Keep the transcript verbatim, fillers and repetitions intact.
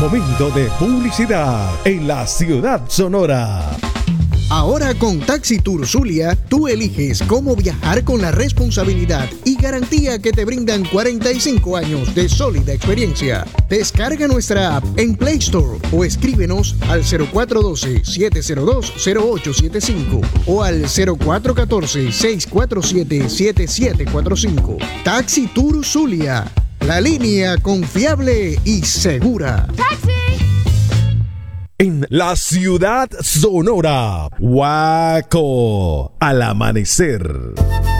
Momento de publicidad en la ciudad sonora. Ahora con Taxi Tour Zulia, tú eliges cómo viajar con la responsabilidad y garantía que te brindan cuarenta y cinco años de sólida experiencia. Descarga nuestra app en Play Store o escríbenos al cero cuatro uno dos, siete cero dos, cero ocho siete cinco o al cero cuatro uno cuatro, seis cuatro siete, siete siete cuatro cinco. Taxi Tour Zulia, la línea confiable y segura. ¡Taxi! En la ciudad sonora, Guaco, al amanecer.